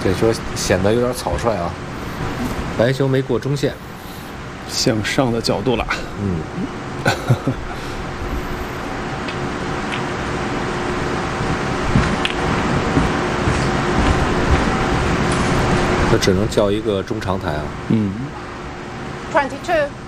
这球显得有点草率啊。白球没过中线， 向上的角度了。 他只能叫一个中长台啊。 22.